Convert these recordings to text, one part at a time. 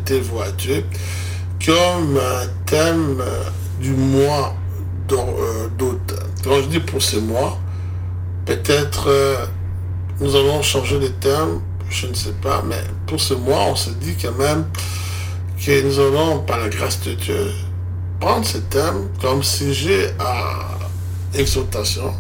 soumettez-vous à Dieu, comme thème du mois d'août. Quand je dis pour ce mois, peut-être nous allons changer de thème, je ne sais pas, mais pour ce mois, on se dit quand même que nous allons, par la grâce de Dieu, prendre ce thème comme sujet à exhortation,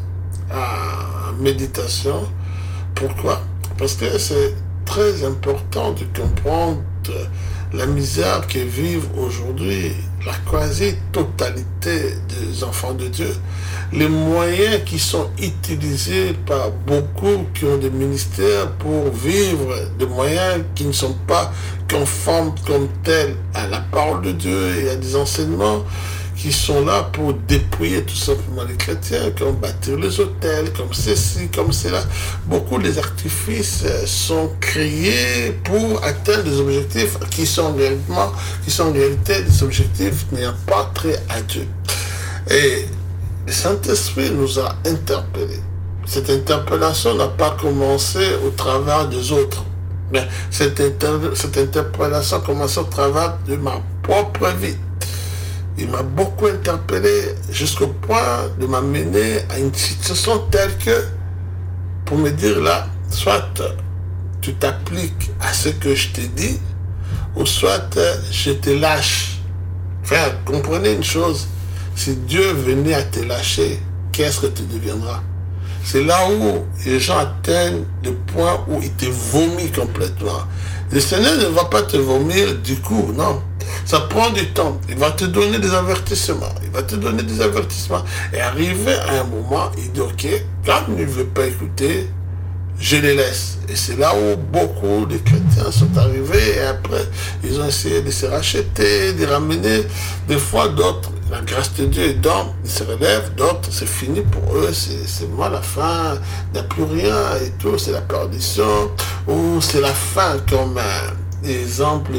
à méditation. Pourquoi? Parce que c'est très important de comprendre la misère que vivent aujourd'hui la quasi-totalité des enfants de Dieu. Les moyens qui sont utilisés par beaucoup qui ont des ministères pour vivre, des moyens qui ne sont pas conformes comme tels à la parole de Dieu et à des enseignements qui sont là pour dépouiller tout simplement les chrétiens, comme bâtir les hôtels, comme ceci, comme cela. Beaucoup des artifices sont créés pour atteindre des objectifs qui sont en réalité des objectifs n'ayant pas trait à Dieu. Et le Saint-Esprit nous a interpellés. Cette interpellation n'a pas commencé au travers des autres, mais cette interpellation a commencé au travers de ma propre vie. Il m'a beaucoup interpellé jusqu'au point de m'amener à une situation telle que, pour me dire là, soit tu t'appliques à ce que je te dis, ou soit je te lâche. Frère, comprenez une chose, si Dieu venait à te lâcher, qu'est-ce que tu deviendras? C'est là où les gens atteignent le point où il te vomit complètement. Le Seigneur ne va pas te vomir du coup, non. Ça prend du temps. Il va te donner des avertissements. Et arrivé à un moment, il dit, ok, quand il ne veut pas écouter, je les laisse. Et c'est là où beaucoup de chrétiens sont arrivés et après, ils ont essayé de se racheter, de ramener. Des fois, d'autres, la grâce de Dieu est dans, ils se relèvent, d'autres, c'est fini pour eux, c'est moi la fin, il n'y a plus rien et tout, c'est la perdition, ou c'est la fin, comme l'exemple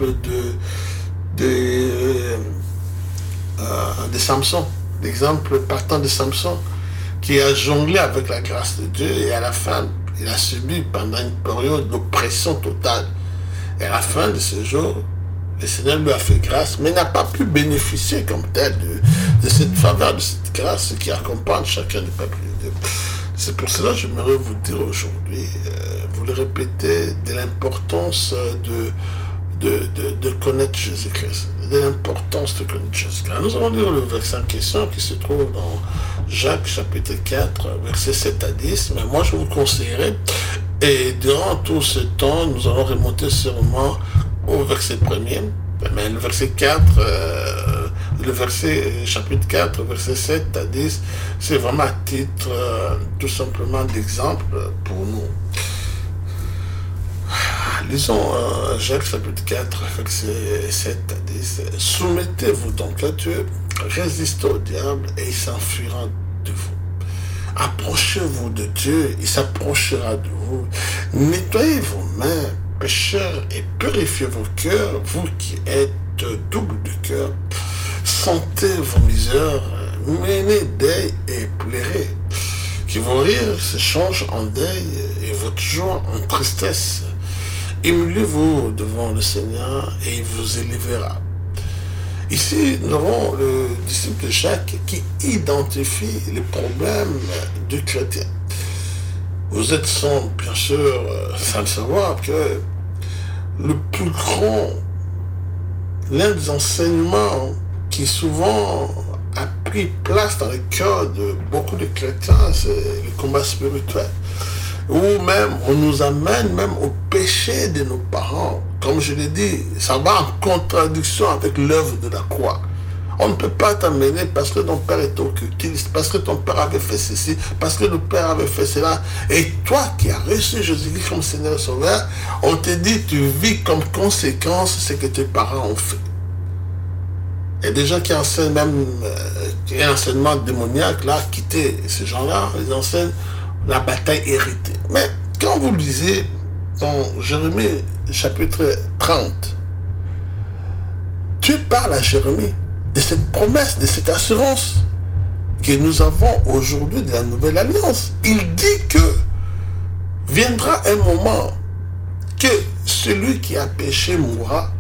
de Samson, l'exemple partant de Samson, qui a jonglé avec la grâce de Dieu et à la fin, il a subi pendant une période d'oppression totale. Et à la fin de ce jour, le Seigneur lui a fait grâce, mais n'a pas pu bénéficier comme tel de cette faveur, de cette grâce qui accompagne chacun du peuple de Dieu. C'est pour cela que j'aimerais vous dire aujourd'hui, vous le répétez, de l'importance de connaître Jésus-Christ, de l'importance de connaître Jésus-Christ. Nous allons lire le verset en question qui se trouve dans Jacques chapitre 4, versets 7 à 10, mais moi je vous conseillerais, et durant tout ce temps, nous allons remonter sûrement au verset 1er, mais le verset 4, chapitre 4, verset 7 à 10, c'est vraiment à titre tout simplement d'exemple pour nous. Lisons Jacques chapitre 4, verset 7 à 10. Soumettez-vous donc à Dieu, résistez au diable et il s'enfuira de vous. Approchez-vous de Dieu, il s'approchera de vous. Nettoyez vos mains, pécheurs, et purifiez vos cœurs, vous qui êtes double de cœur. Sentez vos misères, menez deuil et pleurez. Que vos rires se changent en deuil et votre joie en tristesse. Humiliez-vous devant le Seigneur et il vous élèvera. Ici, nous avons le disciple de Jacques qui identifie les problèmes du chrétien. Vous êtes sans, bien sûr, sans le savoir, que le plus grand, l'un des enseignements qui souvent a pris place dans le cœur de beaucoup de chrétiens, c'est le combat spirituel. Ou même, on nous amène même au péché de nos parents. Comme je l'ai dit, ça va en contradiction avec l'œuvre de la croix. On ne peut pas t'amener parce que ton père est occultiste, parce que ton père avait fait ceci, parce que le père avait fait cela. Et toi qui as reçu Jésus-Christ comme Seigneur et Sauveur, on te dit, tu vis comme conséquence ce que tes parents ont fait. Il y a des gens qui enseignent même, un enseignement démoniaque, là, quitter ces gens-là, ils enseignent la bataille héritée. Mais quand vous lisez dans Jérémie chapitre 30, Dieu parle à Jérémie de cette promesse, de cette assurance que nous avons aujourd'hui de la nouvelle alliance. Il dit que viendra un moment que celui qui a péché mourra